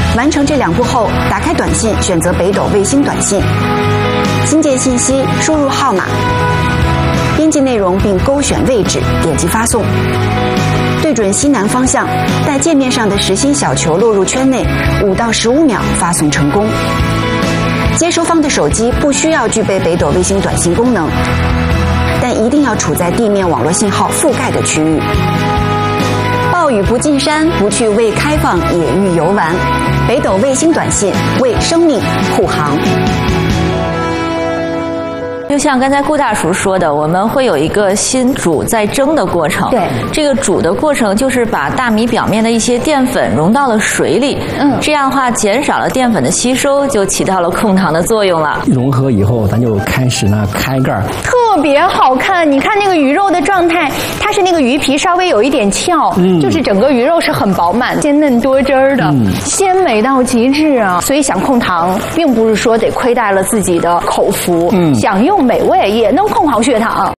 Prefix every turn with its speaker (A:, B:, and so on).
A: 完成这2步后，打开短信，选择北斗卫星短信，新建信息，输入号码，编辑内容并勾选位置，点击发送。对准西南方向，待界面上的实心小球落入圈内，5到15秒发送成功。接收方的手机不需要具备北斗卫星短信功能，但一定要处在地面网络信号覆盖的区域。暴雨不进山，不去未开放野域游玩。北斗卫星短信为生命护航。
B: 就像刚才顾大厨说的，我们会有一个新煮再蒸的过程。
C: 对，
B: 这个煮的过程就是把大米表面的一些淀粉融到了水里。这样的话减少了淀粉的吸收，就起到了控糖的作用了。
D: 融合以后，咱就开始呢开盖。
C: 特别好看，你看那个鱼肉的状态，它是那个鱼皮稍微有一点翘，就是整个鱼肉是很饱满、鲜嫩多汁儿的，鲜美到极致啊！所以想控糖，并不是说得亏待了自己的口福，享用美味也能控好血糖。